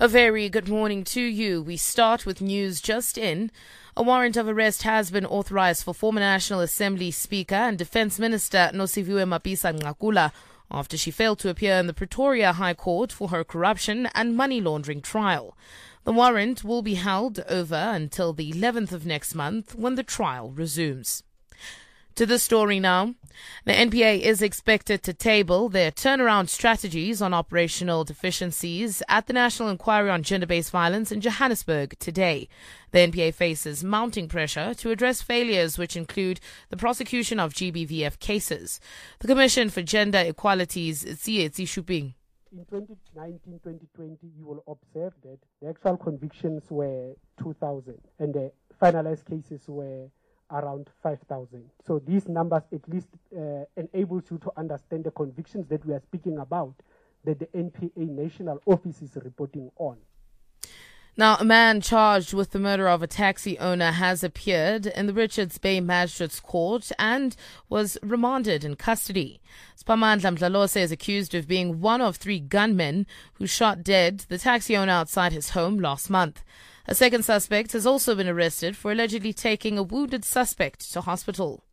A very good morning to you. We start with news just in. A warrant of arrest has been authorized for former National Assembly Speaker and Defence Minister Nosiviwe Mapisa-Nqakula after she failed to appear in the Pretoria High Court for her corruption and money laundering trial. The warrant will be held over until the 11th of next month when the trial resumes. To the story now. The NPA is expected to table their turnaround strategies on operational deficiencies at the National Inquiry on Gender-Based Violence in Johannesburg today. The NPA faces mounting pressure to address failures which include the prosecution of GBVF cases. The Commission for Gender Equality's Tsietsi Shuping. In 2019-2020, you will observe that the actual convictions were 2,000 and the finalized cases were around 5,000. So these numbers at least enables you to understand the convictions that we are speaking about, that the NPA National Office is reporting on. Now, a man charged with the murder of a taxi owner has appeared in the Richards Bay Magistrates Court and was remanded in custody. Spamandla Mdlalose is accused of being one of 3 gunmen who shot dead the taxi owner outside his home last month. A second suspect has also been arrested for allegedly taking a wounded suspect to hospital.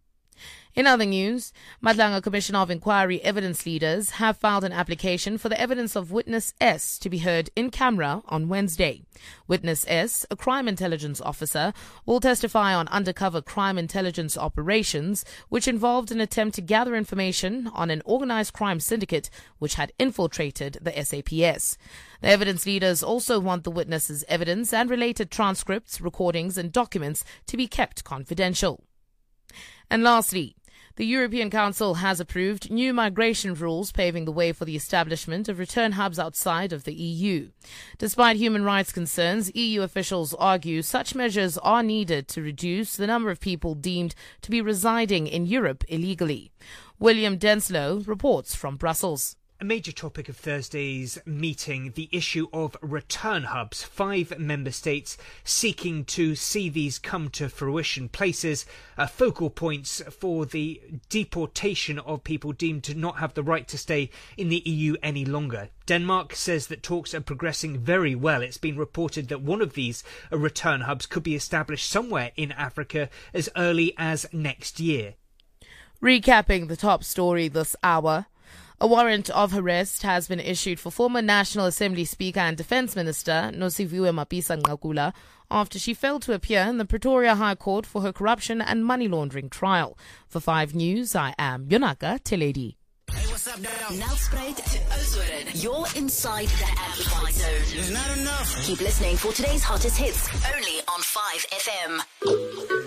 In other news, Madlanga Commission of Inquiry evidence leaders have filed an application for the evidence of Witness S to be heard in camera on Wednesday. Witness S, a crime intelligence officer, will testify on undercover crime intelligence operations which involved an attempt to gather information on an organized crime syndicate which had infiltrated the SAPS. The evidence leaders also want the witness's evidence and related transcripts, recordings and documents to be kept confidential. And lastly, the European Council has approved new migration rules paving the way for the establishment of return hubs outside of the EU. Despite human rights concerns, EU officials argue such measures are needed to reduce the number of people deemed to be residing in Europe illegally. William Denslow reports from Brussels. A major topic of Thursday's meeting, the issue of return hubs. 5 member states seeking to see these come to fruition. Places, focal points for the deportation of people deemed to not have the right to stay in the EU any longer. Denmark says that talks are progressing very well. It's been reported that one of these return hubs could be established somewhere in Africa as early as next year. Recapping the top story this hour. A warrant of arrest has been issued for former National Assembly Speaker and Defence Minister Nosiviwe Mapisa-Nqakula after she failed to appear in the Pretoria High Court for her corruption and money laundering trial. For 5 News, I am Yonaka Teledi. Hey, what's up, Nelspruit to Oudtshoorn. You're inside the Amplified Zone. There's not enough. Keep listening for today's hottest hits, only on 5FM.